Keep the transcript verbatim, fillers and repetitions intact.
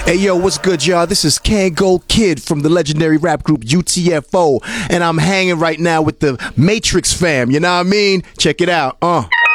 Hey yo, what's good, y'all? This is Kango Kid from the legendary rap group U T F O, and I'm hanging right now with the Matrix fam. You know what I mean? Check it out. Uh.